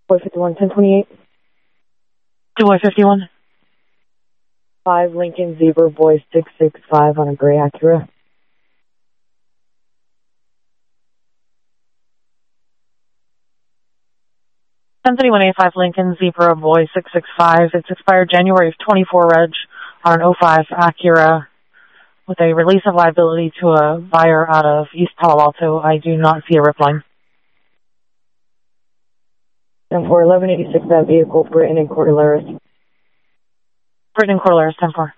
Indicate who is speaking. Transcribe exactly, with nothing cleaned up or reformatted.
Speaker 1: Boy fifty-one, ten twenty-eight.
Speaker 2: Two Boy fifty-one.
Speaker 1: five Lincoln Zebra Boy six six five on a gray Acura.
Speaker 2: ten thirty-one eighty-five Lincoln Zebra Boy six six five. It's expired January of twenty-four reg on an oh five Acura with a release of liability to a buyer out of East Palo Alto. I do not see a rip line.
Speaker 1: ten four, eleven eighty-six, that vehicle, Britain and Cordilleras.
Speaker 2: Britain and Cordilleras, ten four.